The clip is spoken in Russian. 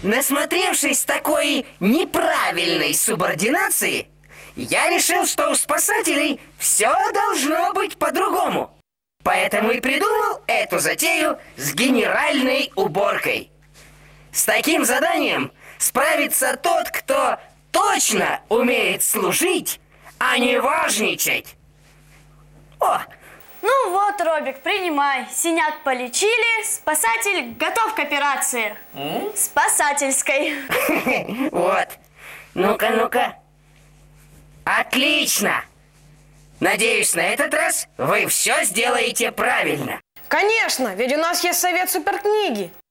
Насмотревшись такой неправильной субординации, я решил, что у спасателей все должно быть по-другому. Поэтому и придумал эту затею с генеральной уборкой. С таким заданием справится тот, кто точно умеет служить, а не важничать. О! Ну вот, Робик, принимай. Синяк полечили, спасатель готов к операции. Спасательской. Вот. Ну-ка, ну-ка. Отлично! Надеюсь, на этот раз вы все сделаете правильно. Конечно, ведь у нас есть совет суперкниги.